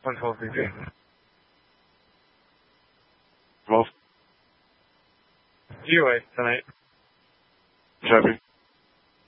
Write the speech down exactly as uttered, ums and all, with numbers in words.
One twelve three three. Well, G O A tonight. copy.